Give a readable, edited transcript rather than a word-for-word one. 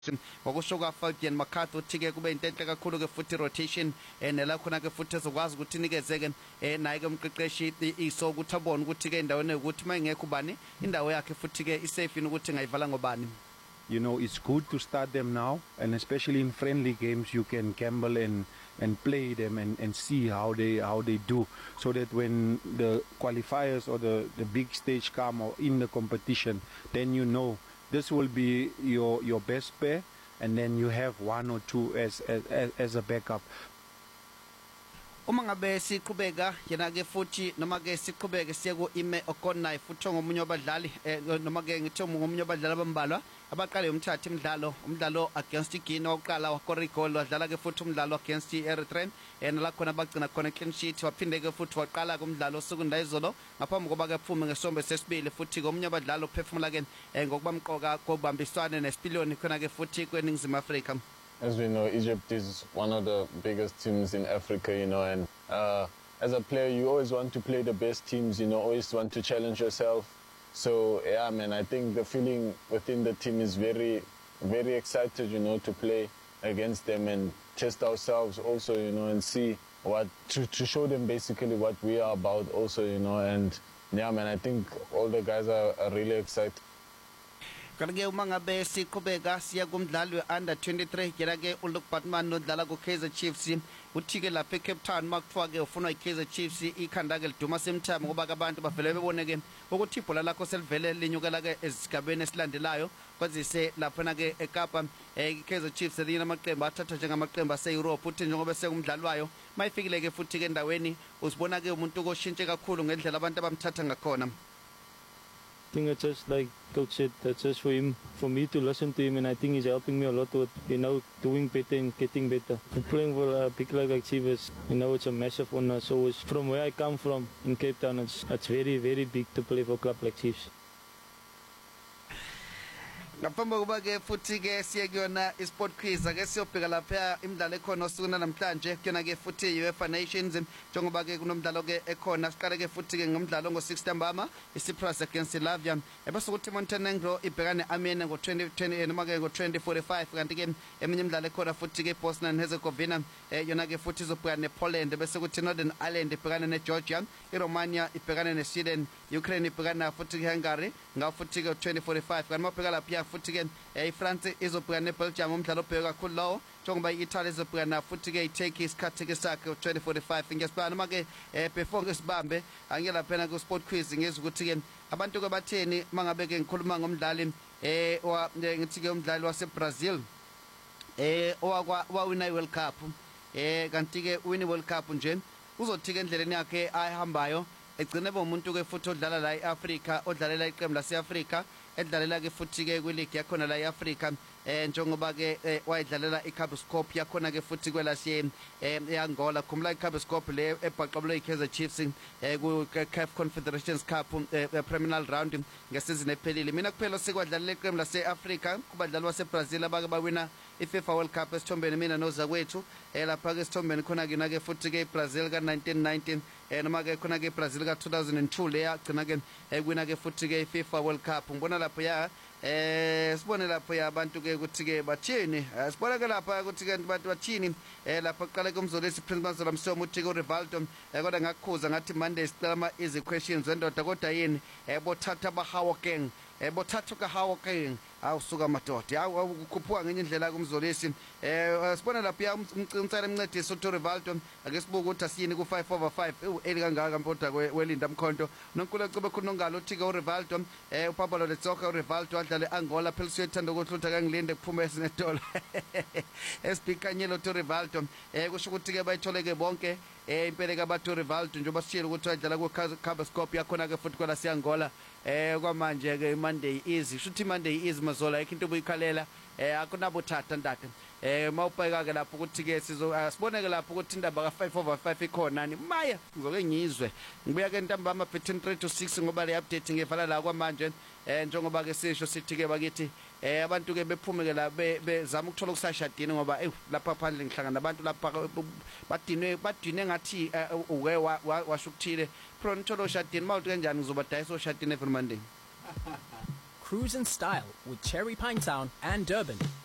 ngokusho kwaFabian McCarthy uthi-ke kube into enhle kakhulu-ke futhi rotation nela khona-ke futhi ezokwazi ukuthi inikeze-ke naye-ke umqeqeshi iso ukuthi abone ukuthi-ke endaweni yokuthi uma ingekho ubani indawo yakhe futhi-ke isafe yini ukuthi ngayivala ngobani. You know, it's good to start them now, and especially in friendly games, you can gamble and play them and see how they do, so that when the qualifiers or the big stage come or in the competition, then you know this will be your best pair, and then you have one or two as a backup. Uma ngabe siqhubeka yena-ke futhi noma-ke siqhubeke siye ku-Ime Okonai futhi ngomunye wabadlali noma-ke ngithi ngomunye wabadlali abambalwa abaqale umthatha umdlalo against Guinea wokuqala wakorigol wadlala-ke futhi umdlalo against Eritrea nala khona bagcina khona clean sheet waphinde-ke futhi waqala-ke umdlalo osekunda izolo ngaphambi koba-ke phume ngesombe sesibili futhi ngomunye abadlali ophefumula-ke ngokuba mqoka kobambiswane nesipiliyoni khona-ke futhi kweNingizimu Afrika. As we know, Egypt is one of the biggest teams in Africa, you know, and as a player, you always want to play the best teams, you know, always want to challenge yourself. So, yeah, man, I think the feeling within the team is very, very excited, you know, to play against them and test ourselves also, you know, and see to show them basically what we are about also, you know, and yeah, man, I think all the guys are really excited. Kanake uma ngabe siqhubeka siya kumdlalo we-under 23 yena-ke uLuke Batman nodlala ku-Kaizer Chiefs uthi-ke lapha eCape Town makuthiwa-ke ufuna i-Kaizer Chiefs ikhanda-ke liduma semthamo ngoba-ke abantu bavele bebone-ke ukuthi ibhola lakho selivele linyukela-ke esigabeni esilandelayo kwazise laphana-ke eKapa i-Kaizer Chiefs elinye lamaqembu athathwa njengamaqembu ase-Europe uthi njengoba sekumdlalo wayo mayifikile-ke futhi-ke endaweni uzibona-ke umuntu koshintshe kakhulu ngendlela abantu abamthatha ngakhona. I think it's just like Coach said, that's just for me to listen to him, and I think he's helping me a lot with, you know, doing better and getting better. And playing for a big club like Chiefs, you know, it's a massive honor. So it's from where I come from in Cape Town, it's very, very big to play for a club like Chiefs. Ngaphambi kokuba-ke futhi-ke siye kuyona i-sport quiz ake siyobheka lapha imidlalo ekhona osukwini namhlanje kuyona-ke futhi i-UEFA Nations njengoba-ke kunomdlalo-ke ekhona siqale-ke futhi-ke ngomdlalo ngo-6 ntambama i-Cyprus against Latvia ebese ukuthi Montenegro ibhekane ne-Armenia ngo-2020 noma-ke ngo-2045 kanti-ke eminye imidlalo ekhona futhi-ke Bosnia and Herzegovina yona-ke futhi izobhekana ne-Poland bese kuthi Northern Ireland ibhekane ne-Georgia i-Romania ibhekane ne-Sweden Ukraine ibhekane futhi-ke Hungary ngawo futhi-ke 2045 kanti mabheka lapha futhi-ke iFrance izobhekana neBelgium umdlalo obheke kakhulu lowo njengoba i-Italy izobhekana futhi-ke iTurkey isikhathi-ke sakhe 2045 ngiyasibala noma-ke before-ke sibambe angike laphana ku-sport quiz ngizwe ukuthi-ke abantu-ke batheni mangabe-ke ngikhuluma ngomdlali ngithi-ke umdlali waseBrazil owawina i-World Cup kanti-ke uwina i-World Cup nje uzothi-ke endleleni yakhe ayihambayo egcine bomuntu-ke futhi odlala la e-Afrika odlalela iqembu lase-Afrika edlalela-ke futhi-ke kwi-league yakhona la e-Afrika njengoba-ke wayidlalela i-Cabo yakhona-ke futhi kwelasiye e-Angola khumbula i-Cabo le ebhaqabulwe i-Kaizer Chiefs ku-CAF Confederations Cup preliminary round ngesizini ephelile mina kuphela sekwadlalela iqembu lase-Afrika kubadlali baseBrazil abake bawina i-FIFA World Cup esithombeni mina nozakwethu lapha-ke esithombeni khona-ke na-ke futhi-ke iBrazil ka-1919 noma-ke khona-ke iBrazil ka-2002 leyagcina-ke kwina-ke futhi-ke i-FIFA World Cup ngibona lapho ya sibone lapho ya abantu-ke ukuthi-ke bathini sibona-ke lapha ukuthi-ke abantu bathini lapho kuqala kumzolisi Prince Mazola Msomo uthi-ke uRivaldo kodwa ngakukhuza ngathi Monday sicela ama-easy questions wendoda kodwa yini bothatha abaHawking bothatha kaHawking awusuka madoda awukhuphuka ngenye indlela kumzolisi sibona lapha ya umcela emncedisi uthi uRivaldo ake sibuke ukuthi asiyini ku-5/5 eli kangaka mpodwa welinda mkhonto nonkulu ecebe khona ngalo uthi-ke uRivaldo upapalo letsoka uRivaldo adlale Angola phela siyethanda ukuthi lutha kangilinde kuphume esinetola esibhikanyelo uthi uRivaldo kusho ukuthi-ke bayitholeke bonke impela-ke abathi uRivaldo njengoba sitshile ukuthi wadlala ku-Cabo yakhona-ke futhi kwala si-Angola kwamanje-ke Monday easy shuthi Monday easy Mazola ayikho into obuyikhalela akunabothatha ndade mawubheka-ke lapho ukuthi-ke sibone-ke lapho ukuthi indaba ka-5/5 ikhonani maya ngizoke ngizwe ngibuya-ke ntambama between 3 to 6 ngoba le update ngiyevala la kwamanje njengoba-ke sisho sithi-ke bakithi abantu-ke bephume-ke la bezama ukuthola ukusashadini ngoba lapha phandle ngihlangana nabantu lapha badinwe ngathi uke washo ukuthile pro nithole oshadini mawuthi kanjani ngizobadayisa oshadini every Monday. Cruise in style with Cherry Pinetown and Durban.